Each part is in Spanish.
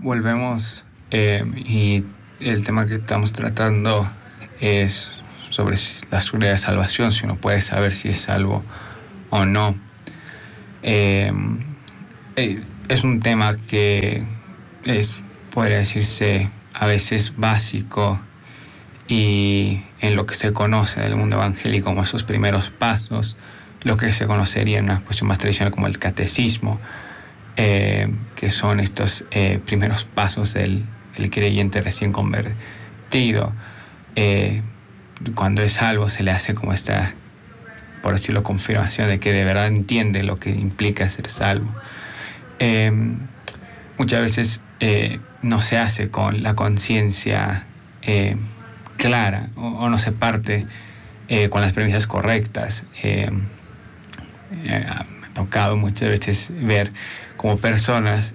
volvemos y el tema que estamos tratando es sobre la seguridad de salvación, si uno puede saber si es salvo o no. Es un tema que podría decirse a veces básico, y en lo que se conoce del mundo evangélico como esos primeros pasos, lo que se conocería en una cuestión más tradicional como el catecismo, que son estos primeros pasos del creyente recién convertido. Cuando es salvo se le hace como esta, por decirlo, confirmación de que de verdad entiende lo que implica ser salvo. Muchas veces no se hace con la conciencia clara, o no se parte con las premisas correctas. Me ha tocado muchas veces ver como personas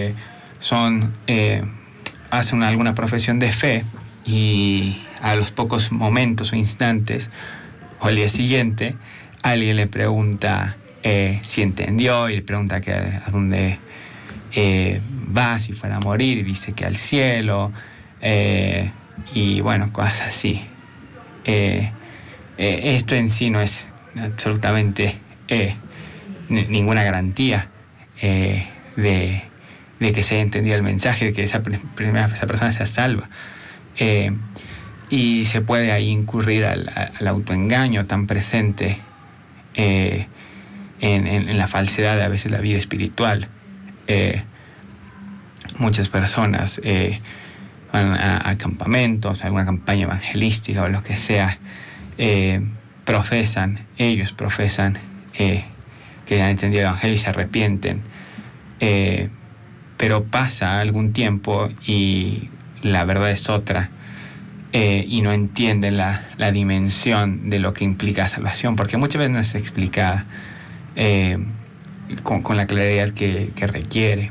hacen alguna profesión de fe, y a los pocos momentos o instantes o al día siguiente alguien le pregunta si entendió, y le pregunta a dónde va si fuera a morir, y dice que al cielo, y bueno, cosas así. Esto en sí no es absolutamente ninguna garantía de que se haya entendido el mensaje, de que esa persona sea salva. Y se puede ahí incurrir al autoengaño tan presente en la falsedad de a veces la vida espiritual. Muchas personas van a campamentos, a alguna campaña evangelística o lo que sea, ellos profesan que han entendido el evangelio y se arrepienten, pero pasa algún tiempo y la verdad es otra, y no entienden la dimensión de lo que implica salvación, porque muchas veces no es explicada con la claridad que requiere.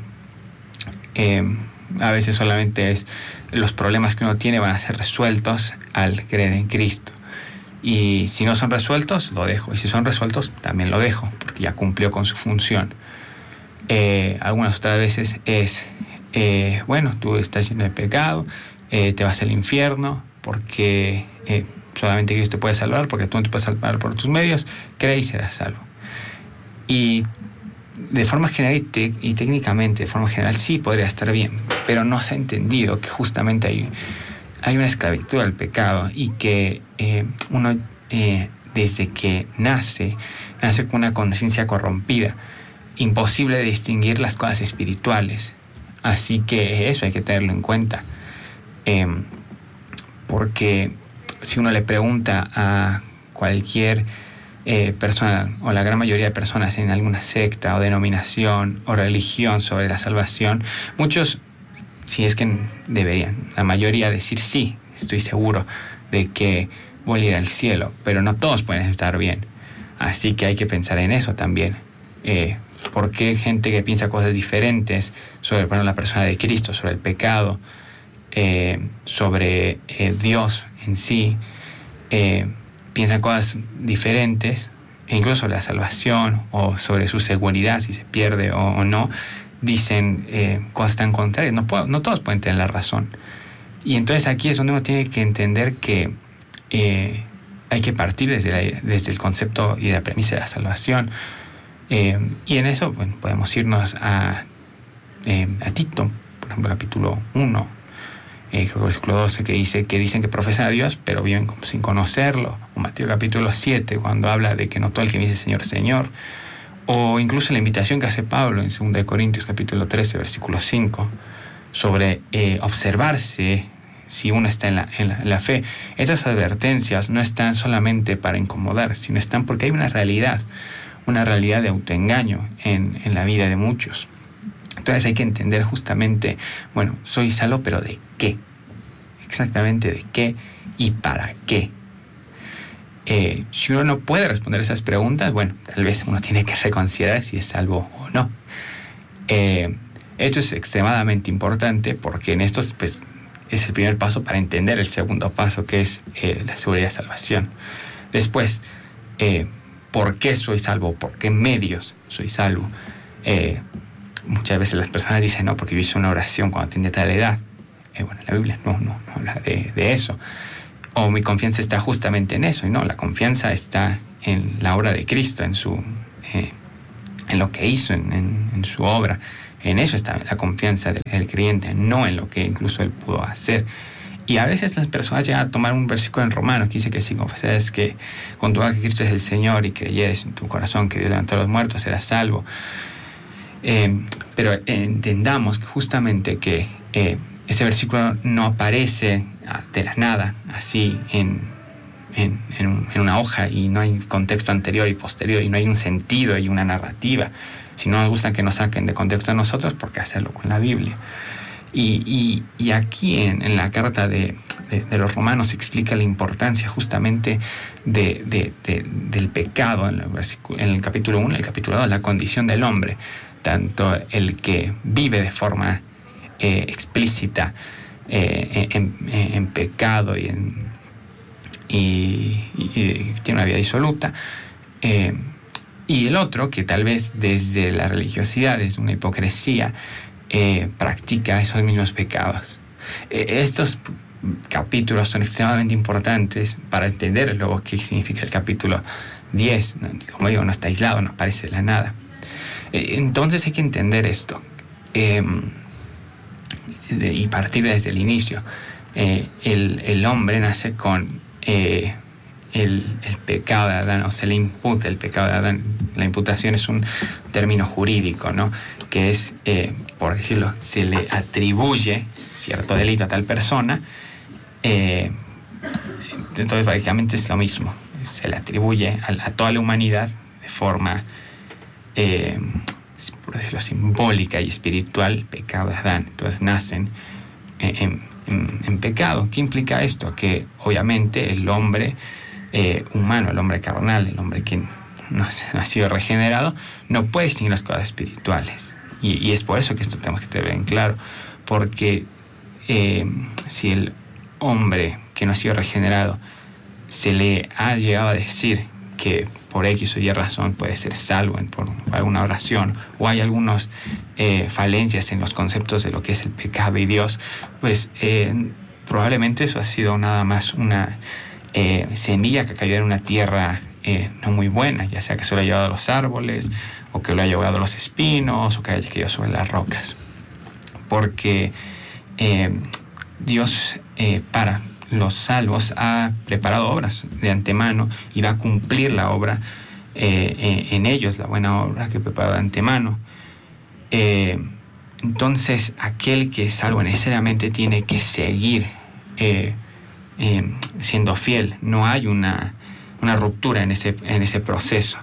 A veces solamente es los problemas que uno tiene van a ser resueltos al creer en Cristo, y si no son resueltos lo dejo, y si son resueltos también lo dejo, porque ya cumplió con su función. Algunas otras veces es bueno, tú estás lleno de pecado, te vas al infierno porque solamente Cristo te puede salvar, porque tú no te puedes salvar por tus medios, cree y serás salvo. Y de forma general y técnicamente, de forma general, sí podría estar bien, pero no se ha entendido que justamente hay una esclavitud al pecado, y que uno desde que nace con una conciencia corrompida, imposible de distinguir las cosas espirituales. Así que eso hay que tenerlo en cuenta, porque si uno le pregunta a cualquier persona, o la gran mayoría de personas en alguna secta o denominación o religión, sobre la salvación, muchos, si es que deberían, la mayoría decir sí, estoy seguro de que voy a ir al cielo, pero no todos pueden estar bien. Así que hay que pensar en eso también. Porque hay gente que piensa cosas diferentes sobre, bueno, la persona de Cristo, sobre el pecado, sobre Dios en sí, piensan cosas diferentes, e incluso sobre la salvación o sobre su seguridad, si se pierde o no, dicen cosas tan contrarias. No todos pueden tener la razón. Y entonces aquí es donde uno tiene que entender que hay que partir desde el concepto y la premisa de la salvación. Y en eso, bueno, podemos irnos a Tito, por ejemplo, capítulo 1, creo que versículo 12, que dicen que profesan a Dios, pero viven como sin conocerlo. O Mateo capítulo 7, cuando habla de que no todo el que me dice Señor, Señor. O incluso la invitación que hace Pablo en 2 Corintios capítulo 13, versículo 5, sobre observarse si uno está en la fe. Estas advertencias no están solamente para incomodar, sino están porque hay una realidad de autoengaño en la vida de muchos. Entonces hay que entender justamente, bueno, soy salvo, pero ¿de qué? Exactamente de qué y para qué. Si uno no puede responder esas preguntas, bueno, tal vez uno tiene que reconsiderar si es salvo o no. Esto es extremadamente importante, porque en esto pues, es el primer paso para entender el segundo paso, que es la seguridad de salvación. Después, ¿por qué soy salvo? ¿Por qué medios soy salvo? muchas veces las personas dicen, no, porque yo hice una oración cuando tenía tal edad. Bueno, la Biblia no habla de eso. O mi confianza está justamente en eso. Y no, la confianza está en la obra de Cristo, en lo que hizo, en su obra. En eso está la confianza del creyente, no en lo que incluso él pudo hacer. Y a veces las personas llegan a tomar un versículo en Romanos que dice que si confesares que con tu boca que Cristo es el Señor y creyeres en tu corazón que Dios levantó a los muertos, serás salvo. Pero entendamos justamente que ese versículo no aparece de la nada, así en una hoja, y no hay contexto anterior y posterior, y no hay un sentido y una narrativa. Si no nos gusta que nos saquen de contexto a nosotros, ¿por qué hacerlo con la Biblia? Y aquí en la carta de los Romanos se explica la importancia justamente del pecado en el capítulo 1 y el capítulo 2, la condición del hombre, tanto el que vive de forma explícita en pecado y tiene una vida disoluta, y el otro que tal vez desde la religiosidad, desde una hipocresía, practica esos mismos pecados. Estos capítulos son extremadamente importantes para entender luego qué significa el capítulo 10. Como digo, no está aislado, no aparece de la nada. Entonces hay que entender esto y partir desde el inicio. El hombre nace con el pecado de Adán, o se le imputa el pecado de Adán. La imputación es un término jurídico, ¿no? Que es, por decirlo, se le atribuye cierto delito a tal persona. Entonces básicamente es lo mismo, se le atribuye a toda la humanidad de forma, por decirlo, simbólica y espiritual, pecado de Adán. Entonces nacen en pecado. ¿Qué implica esto? Que obviamente el hombre humano, el hombre carnal, el hombre que no ha sido regenerado, no puede distinguir las cosas espirituales. Y es por eso que esto tenemos que tener bien claro, porque si el hombre que no ha sido regenerado se le ha llegado a decir que por X o Y razón puede ser salvo por alguna oración, o hay algunas falencias en los conceptos de lo que es el pecado y Dios, pues probablemente eso ha sido nada más una semilla que cayó en una tierra no muy buena, ya sea que se lo haya llevado a los árboles, o que lo haya llevado a los espinos, o que haya caído sobre las rocas. Porque Dios para los salvos ha preparado obras de antemano y va a cumplir la obra en ellos, la buena obra que preparó de antemano. Entonces aquel que es salvo necesariamente tiene que seguir siendo fiel. No hay una ruptura en ese proceso.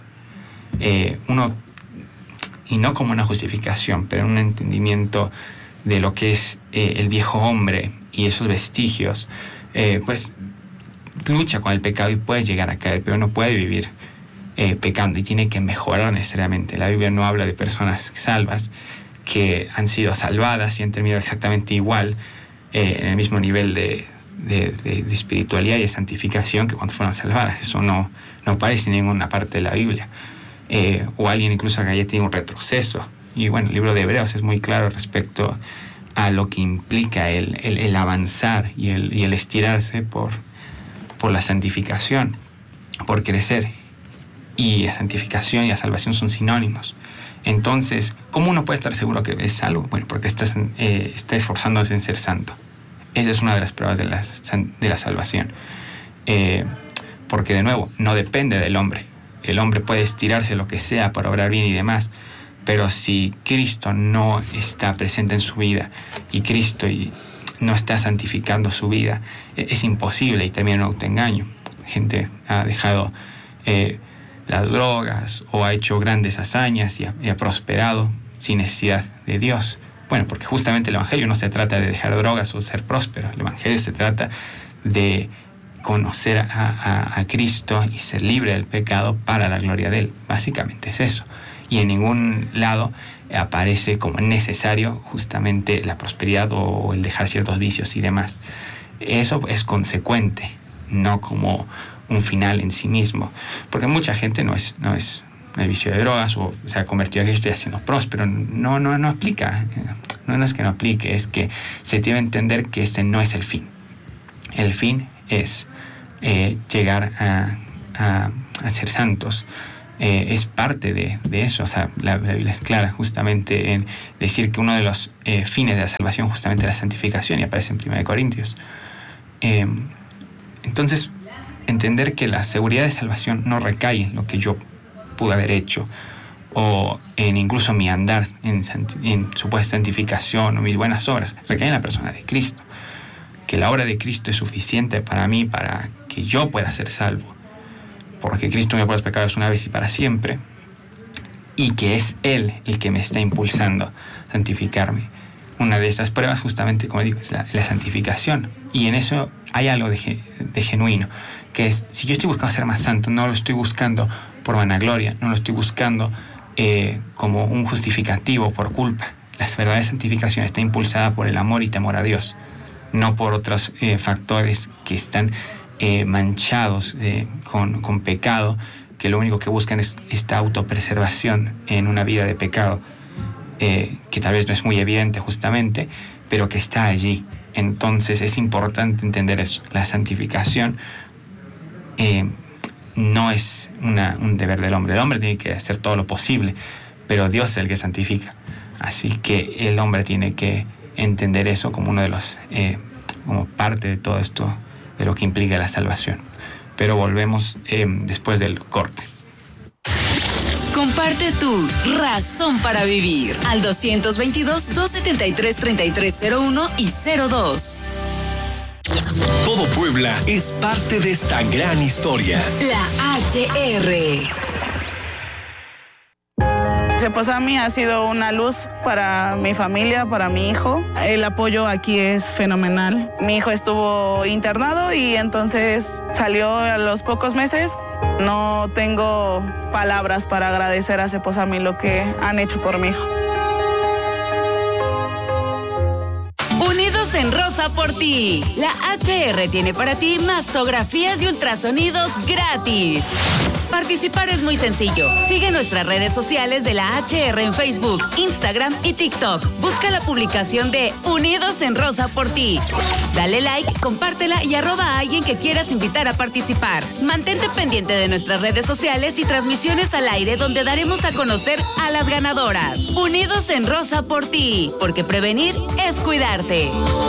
Y no como una justificación, pero un entendimiento de lo que es el viejo hombre y esos vestigios, pues lucha con el pecado y puede llegar a caer, pero no puede vivir pecando y tiene que mejorar necesariamente. La Biblia no habla de personas salvas que han sido salvadas y han terminado exactamente igual, en el mismo nivel de espiritualidad y de santificación que cuando fueron salvadas. Eso no aparece en ninguna parte de la Biblia. O alguien incluso que haya tenido un retroceso. Y bueno, el libro de Hebreos es muy claro respecto a lo que implica el avanzar y el estirarse por la santificación, por crecer. Y la santificación y la salvación son sinónimos. Entonces, ¿cómo uno puede estar seguro que es salvo? Bueno, porque está esforzándose en ser santo. Esa es una de las pruebas de la salvación. Porque, de nuevo, no depende del hombre. El hombre puede estirarse lo que sea para obrar bien y demás, pero si Cristo no está presente en su vida y Cristo no está santificando su vida, es imposible y termina en un autoengaño. Gente ha dejado las drogas o ha hecho grandes hazañas y ha prosperado sin necesidad de Dios. Bueno, porque justamente el Evangelio no se trata de dejar drogas o ser próspero. El Evangelio se trata de conocer a Cristo y ser libre del pecado para la gloria de Él. Básicamente es eso. Y en ningún lado aparece como necesario justamente la prosperidad o el dejar ciertos vicios y demás. Eso es consecuente, no como un final en sí mismo. Porque mucha gente no es el vicio de drogas o se ha convertido a Cristo y siendo próspero. No aplica. No es que no aplique, es que se debe entender que ese no es el fin. El fin es llegar a ser santos. Es parte de eso. O sea, la Biblia es clara justamente en decir que uno de los fines de la salvación justamente es la santificación, y aparece en 1 Corintios. Entonces, entender que la seguridad de salvación no recae en lo que yo pude haber hecho, o en incluso mi andar en supuesta santificación o mis buenas obras, recae en la persona de Cristo. Que la obra de Cristo es suficiente para mí, para que yo pueda ser salvo, porque Cristo murió por los pecados una vez y para siempre, y que es Él el que me está impulsando a santificarme. Una de estas pruebas, justamente, como digo, es la santificación, y en eso hay algo de genuino, que es, si yo estoy buscando ser más santo, no lo estoy buscando por vanagloria, no lo estoy buscando como un justificativo por culpa. La verdadera santificación está impulsada por el amor y temor a Dios, no por otros factores que están manchados con pecado, que lo único que buscan es esta autopreservación en una vida de pecado, que tal vez no es muy evidente justamente, pero que está allí. Entonces es importante entender eso. La santificación no es un deber del hombre. El hombre tiene que hacer todo lo posible, pero Dios es el que santifica. Así que el hombre tiene que entender eso como uno de los como parte de todo esto, de lo que implica la salvación. Pero volvemos después del corte. Comparte tu razón para vivir al 222-273-3301 y 02. Todo Puebla es parte de esta gran historia. La HR. Ceposami ha sido una luz para mi familia, para mi hijo. El apoyo aquí es fenomenal. Mi hijo estuvo internado y entonces salió a los pocos meses. No tengo palabras para agradecer a Ceposami lo que han hecho por mi hijo. Unidos en Rosa por ti. La HR tiene para ti mastografías y ultrasonidos gratis. Participar es muy sencillo. Sigue nuestras redes sociales de la HR en Facebook, Instagram y TikTok. Busca la publicación de Unidos en Rosa por ti. Dale like, compártela y @ a alguien que quieras invitar a participar. Mantente pendiente de nuestras redes sociales y transmisiones al aire, donde daremos a conocer a las ganadoras. Unidos en Rosa por ti, porque prevenir es cuidarte.